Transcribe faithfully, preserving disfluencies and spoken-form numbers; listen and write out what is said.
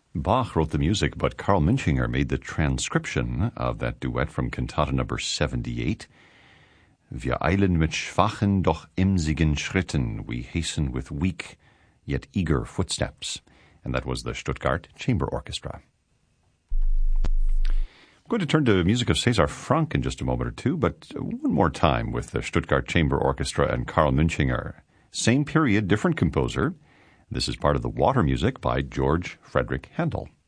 Bach wrote the music, but Carl Münchinger made the transcription of that duet from Cantata number seventy-eight. Wir eilen mit schwachen, doch emsigen Schritten. We hasten with weak, yet eager footsteps. And that was the Stuttgart Chamber Orchestra. I'm going to turn to music of César Franck in just a moment or two, but one more time with the Stuttgart Chamber Orchestra and Carl Münchinger. Same period, different composer. This is part of the Water Music by George Frederick Handel.